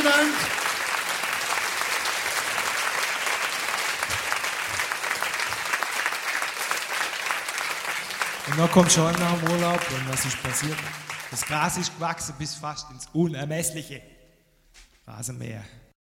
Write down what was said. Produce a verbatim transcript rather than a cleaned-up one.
vielen Dank. Und dann kommt schon nach dem Urlaub und was ist passiert? Das Gras ist gewachsen bis fast ins Unermessliche. Rasenmäher.